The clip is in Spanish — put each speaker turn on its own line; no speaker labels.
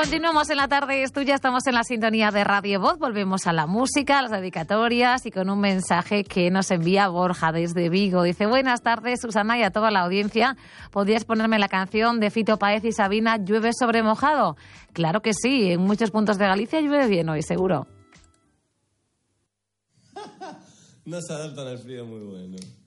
Continuamos en la tarde, es tuya, estamos en la sintonía de Radio Voz, volvemos a la música, a las dedicatorias y con un mensaje que nos envía Borja desde Vigo. Dice, buenas tardes Susana y a toda la audiencia, ¿podrías ponerme la canción de Fito Páez y Sabina, Llueve sobre mojado? Claro que sí, en muchos puntos de Galicia llueve bien hoy, seguro.
No se adaptan al frío, muy bueno.